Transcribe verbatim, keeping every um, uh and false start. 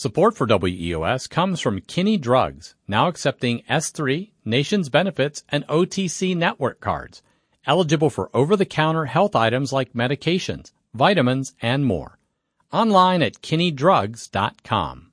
Support for W E O S comes from Kinney Drugs, now accepting S three, Nations Benefits, and O T C network cards. Eligible for over-the-counter health items like medications, vitamins, and more. Online at kinney drugs dot com.